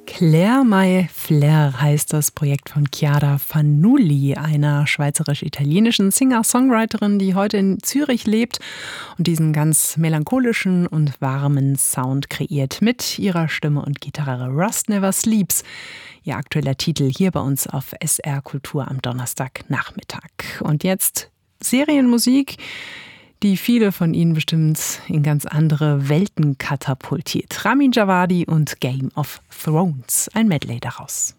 Claire My Flair heißt das Projekt von Chiara Fanulli, einer schweizerisch-italienischen Singer-Songwriterin, die heute in Zürich lebt und diesen ganz melancholischen und warmen Sound kreiert mit ihrer Stimme und Gitarre. Rust Never Sleeps, ihr aktueller Titel hier bei uns auf SR Kultur am Donnerstagnachmittag. Und jetzt Serienmusik, die viele von Ihnen bestimmt in ganz andere Welten katapultiert. Ramin Djawadi und Game of Thrones, ein Medley daraus.